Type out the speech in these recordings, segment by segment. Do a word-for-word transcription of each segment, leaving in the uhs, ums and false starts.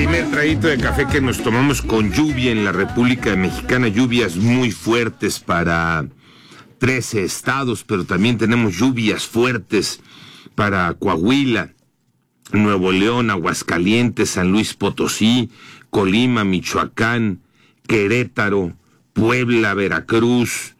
Primer traguito de café que nos tomamos con lluvia en la República Mexicana, lluvias muy fuertes para trece estados, pero también tenemos lluvias fuertes para Coahuila, Nuevo León, Aguascalientes, San Luis Potosí, Colima, Michoacán, Querétaro, Puebla, Veracruz,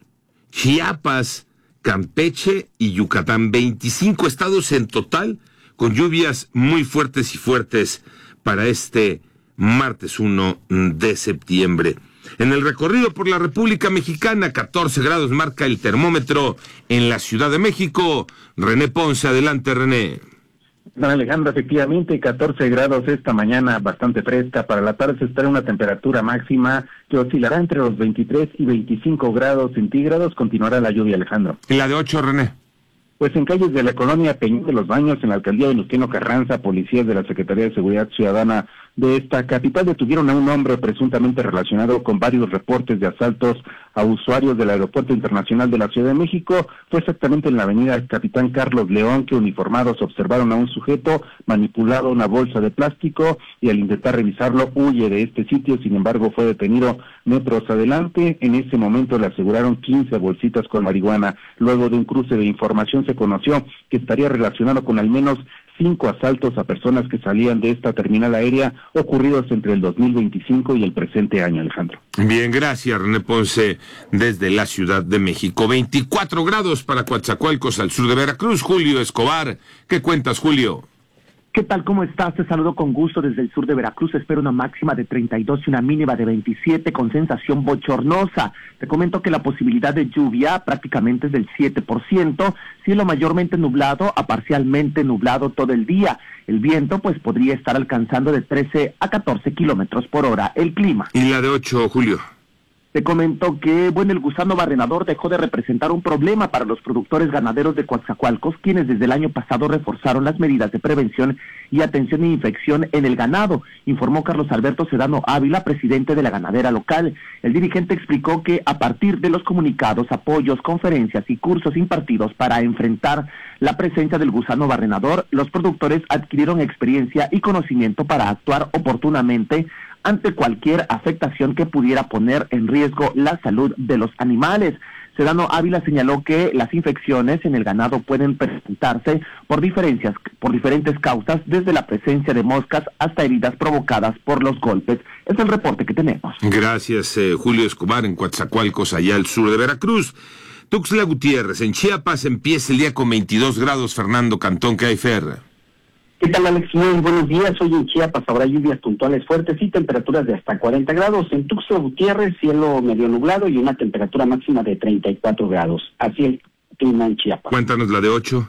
Chiapas, Campeche y Yucatán. veinticinco estados en total con lluvias muy fuertes y fuertes para este martes uno de septiembre. En el recorrido por la República Mexicana, catorce grados marca el termómetro en la Ciudad de México. René Ponce, adelante, René. Don Alejandro, efectivamente, catorce grados esta mañana, bastante fresca. Para la tarde se espera una temperatura máxima que oscilará entre los veintitrés y veinticinco grados centígrados. Continuará la lluvia, Alejandro. ¿Y la de ocho, René? Pues en calles de la colonia Peñón de los Baños, en la alcaldía de Venustiano Carranza, policías de la Secretaría de Seguridad Ciudadana de esta capital detuvieron a un hombre presuntamente relacionado con varios reportes de asaltos a usuarios del Aeropuerto Internacional de la Ciudad de México. Fue exactamente en la avenida Capitán Carlos León que uniformados observaron a un sujeto manipulado una bolsa de plástico y al intentar revisarlo huye de este sitio. Sin embargo, fue detenido metros adelante. En ese momento le aseguraron quince bolsitas con marihuana. Luego de un cruce de información se conoció que estaría relacionado con al menos cinco asaltos a personas que salían de esta terminal aérea ocurridos entre el dos mil veinticinco y el presente año, Alejandro. Bien, gracias, René Ponce, desde la Ciudad de México. veinticuatro grados para Coatzacoalcos, al sur de Veracruz. Julio Escobar, ¿qué cuentas, Julio? ¿Qué tal? ¿Cómo estás? Te saludo con gusto desde el sur de Veracruz. Espero una máxima de treinta y dos y una mínima de veintisiete con sensación bochornosa. Te comento que la posibilidad de lluvia prácticamente es del siete por ciento, cielo mayormente nublado a parcialmente nublado todo el día. El viento pues podría estar alcanzando de trece a catorce kilómetros por hora. El clima. ¿Y la de ocho, Julio? Te comento que, bueno, el gusano barrenador dejó de representar un problema para los productores ganaderos de Coatzacoalcos, quienes desde el año pasado reforzaron las medidas de prevención y atención e infección en el ganado, informó Carlos Alberto Sedano Ávila, presidente de la ganadera local. El dirigente explicó que a partir de los comunicados, apoyos, conferencias y cursos impartidos para enfrentar la presencia del gusano barrenador, los productores adquirieron experiencia y conocimiento para actuar oportunamente ante cualquier afectación que pudiera poner en riesgo la salud de los animales. Sedano Ávila señaló que las infecciones en el ganado pueden presentarse por diferencias, por diferentes causas, desde la presencia de moscas hasta heridas provocadas por los golpes. Es el reporte que tenemos. Gracias, eh, Julio Escobar, en Coatzacoalcos, allá al sur de Veracruz. Tuxtla Gutiérrez, en Chiapas, empieza el día con veintidós grados. Fernando Cantón, ¿qué hay, Fer? ¿Qué tal, Alex? Muy buenos días. Hoy en Chiapas habrá lluvias puntuales fuertes y temperaturas de hasta cuarenta grados. En Tuxtla Gutiérrez, cielo medio nublado y una temperatura máxima de treinta y cuatro grados. Así el clima en Chiapas. Cuéntanos la de ocho.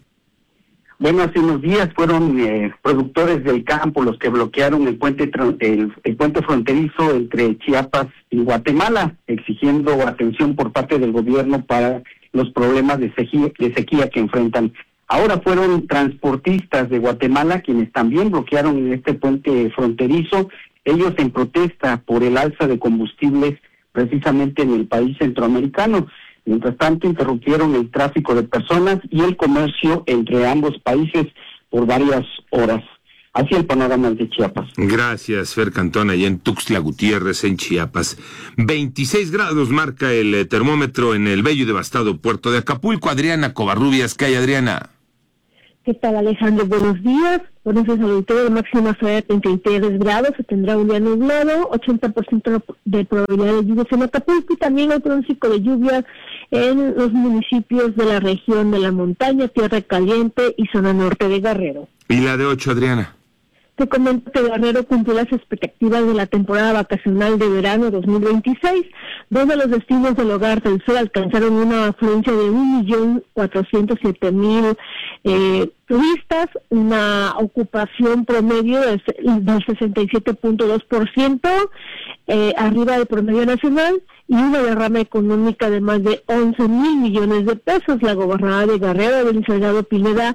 Bueno, hace unos días fueron eh, productores del campo los que bloquearon el puente el, el puente fronterizo entre Chiapas y Guatemala, exigiendo atención por parte del gobierno para los problemas de sequía, de sequía que enfrentan. Ahora fueron transportistas de Guatemala quienes también bloquearon este puente fronterizo, ellos en protesta por el alza de combustibles precisamente en el país centroamericano. Mientras tanto, interrumpieron el tráfico de personas y el comercio entre ambos países por varias horas. Así el panorama de Chiapas. Gracias, Fer Cantón, allá en Tuxtla Gutiérrez, en Chiapas. veintiséis grados marca el termómetro en el bello y devastado puerto de Acapulco. Adriana Covarrubias, ¿qué hay, Adriana? ¿Qué tal, Alejandro? Buenos días. Buenos días, auditorio. De máxima será de treinta y tres grados, se tendrá un día nublado, ochenta por ciento de probabilidad de lluvias en Acapulco y también hay pronóstico de lluvias en los municipios de la región de la montaña, Tierra Caliente y zona norte de Guerrero. ¿Y la de ocho, Adriana? Te comento que Guerrero cumplió las expectativas de la temporada vacacional de verano dos mil veintiséis, donde los destinos del Hogar del Sol alcanzaron una afluencia de un millón cuatrocientos siete mil eh, turistas, una ocupación promedio del, del sesenta y siete punto dos por ciento, eh, arriba del promedio nacional, y una derrama económica de más de once mil millones de pesos. La gobernadora de Guerrero, Evelyn Salgado Pineda,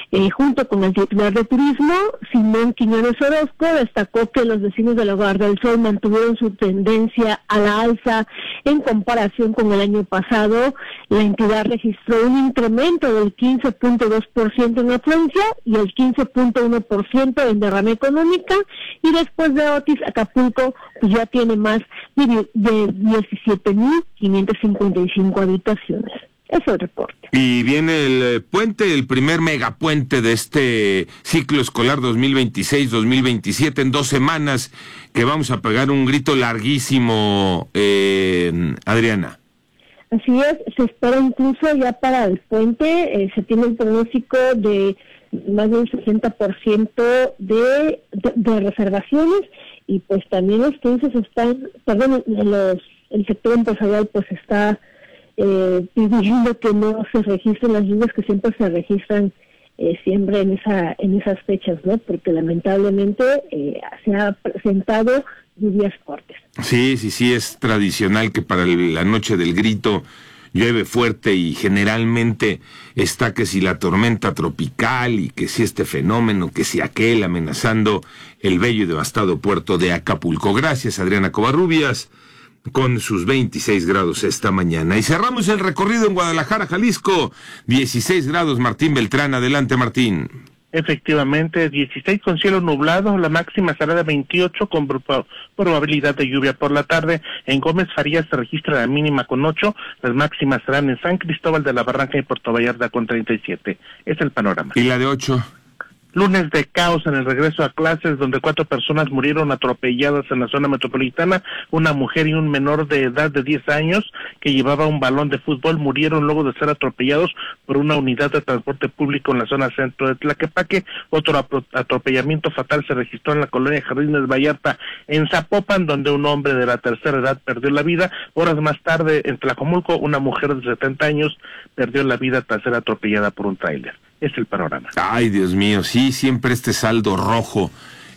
Eh, junto con el titular de turismo, Simón Quiñones Orozco, destacó que los vecinos del Hogar del Sol mantuvieron su tendencia a la alza en comparación con el año pasado. La entidad registró un incremento del quince punto dos por ciento en afluencia y el quince punto uno por ciento en derrama económica, y después de Otis, Acapulco pues ya tiene más de, de diecisiete mil quinientas cincuenta y cinco habitaciones. Eso es el reporte. Y viene el puente, el primer megapuente de este ciclo escolar dos mil veintiséis dos mil veintisiete, en dos semanas, que vamos a pegar un grito larguísimo, eh, Adriana. Así es, se espera incluso ya para el puente, eh, se tiene un pronóstico de más de un sesenta por ciento de, de, de reservaciones, y pues también los clientes están, perdón, los, el sector empresarial pues está eh, pidiendo que no se registren las lluvias que siempre se registran eh, siempre en esa en esas fechas, ¿no? Porque lamentablemente eh, se ha presentado lluvias fuertes. Sí, sí, sí, es tradicional que para el, la noche del grito llueve fuerte, y generalmente está que si la tormenta tropical y que si este fenómeno, que si aquel, amenazando el bello y devastado puerto de Acapulco. Gracias, Adriana Covarrubias, con sus veintiséis grados esta mañana. Y cerramos el recorrido en Guadalajara, Jalisco, dieciséis grados. Martín Beltrán, adelante, Martín. Efectivamente, dieciséis con cielo nublado, la máxima será de veintiocho con probabilidad de lluvia por la tarde. En Gómez Farías se registra la mínima con ocho, las máximas serán en San Cristóbal de la Barranca y Puerto Vallarta con treinta y siete. Es el panorama. ¿Y la de ocho? Lunes de caos en el regreso a clases, donde cuatro personas murieron atropelladas en la zona metropolitana. Una mujer y un menor de edad de diez años que llevaba un balón de fútbol murieron luego de ser atropellados por una unidad de transporte público en la zona centro de Tlaquepaque. Otro atropellamiento fatal se registró en la colonia Jardines Vallarta, en Zapopan, donde un hombre de la tercera edad perdió la vida. Horas más tarde, en Tlajomulco, una mujer de setenta años perdió la vida tras ser atropellada por un tráiler. Es el panorama. Ay, Dios mío, sí, siempre este saldo rojo,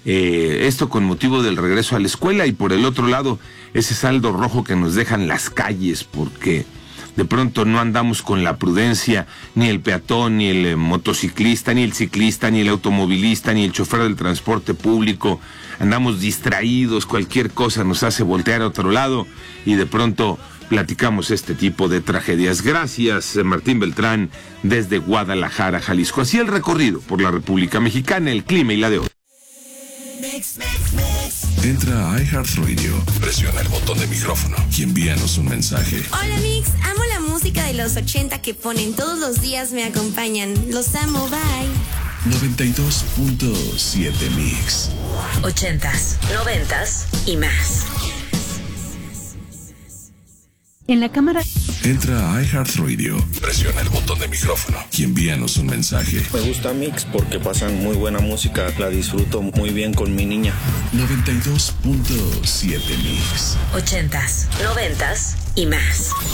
eh, esto con motivo del regreso a la escuela, y por el otro lado, ese saldo rojo que nos dejan las calles, porque de pronto no andamos con la prudencia, ni el peatón, ni el eh, motociclista, ni el ciclista, ni el automovilista, ni el chofer del transporte público, andamos distraídos, cualquier cosa nos hace voltear a otro lado, y de pronto platicamos este tipo de tragedias. Gracias, Martín Beltrán, desde Guadalajara, Jalisco. Así el recorrido por la República Mexicana, el clima y la de hoy. Entra a iHeartRadio, presiona el botón de micrófono y envíanos un mensaje. Hola Mix, amo la música de los ochenta que ponen todos los días, me acompañan. Los amo, bye. noventa y dos punto siete Mix. Ochentas, noventas y más. En la cámara. Entra a iHeartRadio, presiona el botón de micrófono y envíanos un mensaje. Me gusta Mix porque pasan muy buena música, la disfruto muy bien con mi niña. noventa y dos punto siete Mix. Ochentas, noventas y más.